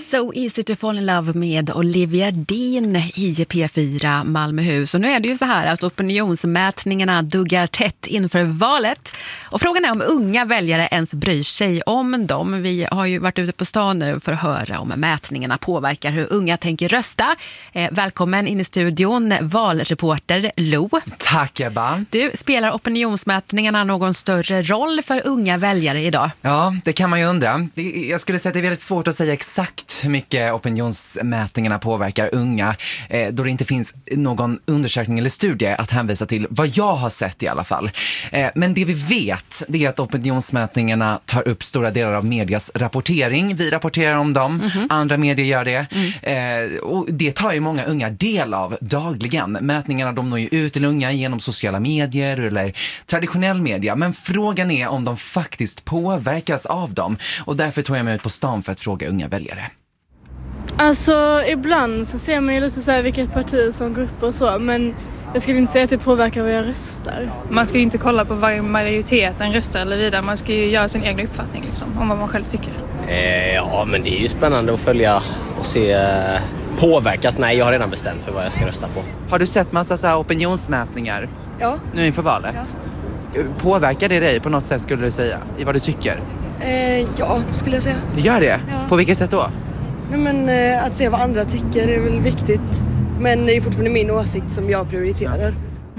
So Easy to Fall in Love med Olivia Dean i P4 Malmöhus. Och nu är det ju så här att opinionsmätningarna duggar tätt inför valet. Och frågan är om unga väljare ens bryr sig om dem. Vi har ju varit ute på stan nu för att höra om mätningarna påverkar hur unga tänker rösta. Välkommen in i studion, valreporter Lo. Tack Ebba. Du, spelar opinionsmätningarna någon större roll för unga väljare idag? Ja, det kan man ju undra. Jag skulle säga att det är väldigt svårt att säga exakt hur mycket opinionsmätningarna påverkar unga, då det inte finns någon undersökning eller studie att hänvisa till, vad jag har sett i alla fall. Men det vi vet, det är att opinionsmätningarna tar upp stora delar av medias rapportering. Vi rapporterar om dem, andra medier gör det. Och det tar ju många unga del av dagligen. Mätningarna de når ju ut till unga genom sociala medier eller traditionell media. Men frågan är om de faktiskt påverkas av dem. Och därför tog jag mig ut på stan för att fråga unga väljare. Alltså ibland så ser man ju lite så här vilket parti som går upp och så, men jag skulle inte säga att det påverkar vad jag röstar. Man ska ju inte kolla på vad majoriteten röstar eller vidare. Man ska ju göra sin egen uppfattning liksom, om vad man själv tycker. Ja, men det är ju spännande att följa och se påverkas. Nej, jag har redan bestämt för vad jag ska rösta på. Har du sett massa så här opinionsmätningar nu inför valet? Ja. Påverkar det dig på något sätt, skulle du säga, i vad du tycker? Ja, skulle jag säga. Det gör det? Ja. På vilket sätt då? Nej, men att se vad andra tycker är väl viktigt. Men det är fortfarande min åsikt som jag prioriterar.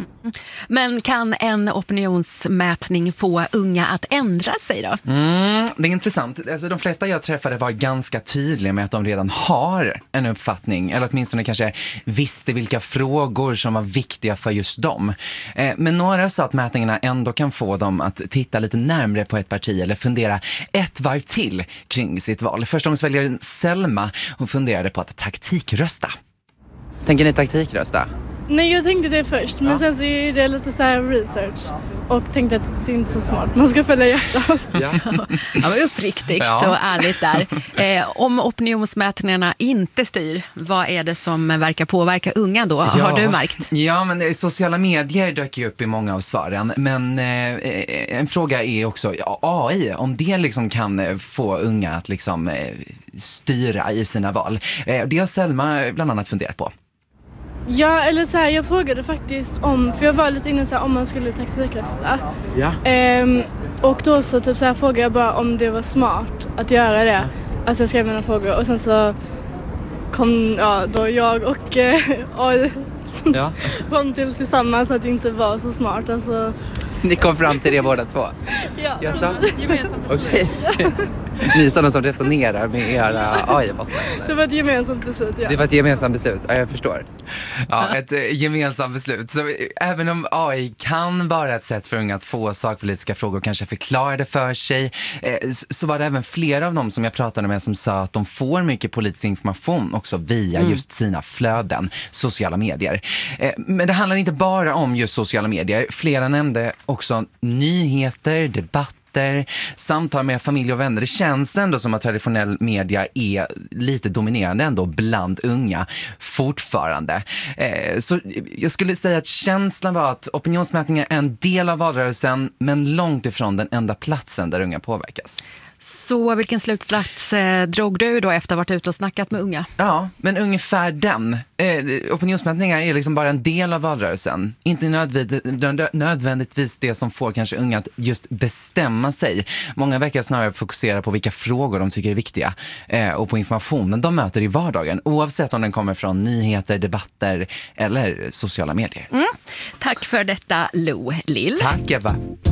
Men kan en opinionsmätning få unga att ändra sig då? Det är intressant. Alltså, de flesta jag träffade var ganska tydliga med att de redan har en uppfattning. Eller åtminstone kanske visste vilka frågor som var viktiga för just dem. Men några sa att mätningarna ändå kan få dem att titta lite närmare på ett parti eller fundera ett varv till kring sitt val. Förstagångsväljaren Selma, hon funderade på att taktikrösta. Tänker ni taktikrösta? Nej, jag tänkte det först, men sen så är det lite så här research och tänkte att det är inte så smart. Man ska följa hjärtat. Ja, men uppriktigt och ärligt där. Om opinionsmätningarna inte styr, vad är det som verkar påverka unga då? Har du märkt? Ja, men sociala medier dök ju upp i många av svaren. Men en fråga är också AI, om det liksom kan få unga att liksom styra i sina val. Det har Selma bland annat funderat på. Ja, eller så här, jag frågade faktiskt om, för jag var lite inne så här, om man skulle taktikrösta. Ja. Och då så typ så här frågade jag bara om det var smart att göra det. Alltså jag skrev mina frågor och sen så kom då jag och AI kom tillsammans att det inte var så smart. Alltså... Ni kom fram till det båda två? Ja, gemensamt beslut. Okay. Ni är sådana som resonerar med era AI-bottar. Det var ett gemensamt beslut, ja. Det var ett gemensamt beslut, ja, jag förstår. Ja, ett gemensamt beslut. Så även om AI kan vara ett sätt för unga att få sakpolitiska frågor och kanske förklara det för sig, så var det även flera av dem som jag pratade med som sa att de får mycket politisk information också via just sina flöden, sociala medier. Men det handlar inte bara om just sociala medier. Flera nämnde också nyheter, debatter, samtal med familj och vänner. Det känns ändå som att traditionell media är lite dominerande ändå bland unga fortfarande. Så jag skulle säga att känslan var att opinionsmätningar är en del av valrörelsen, men långt ifrån den enda platsen där unga påverkas. Så vilken slutsats drog du då efter att ha varit ute och snackat med unga? Ja, men ungefär den. Opinionsmätningar är liksom bara en del av valrörelsen. Inte nödvändigtvis det som får kanske unga att just bestämma sig. Många verkar snarare fokusera på vilka frågor de tycker är viktiga och på informationen de möter i vardagen, oavsett om den kommer från nyheter, debatter eller sociala medier. Tack för detta, Lo Lill. Tack, Eva.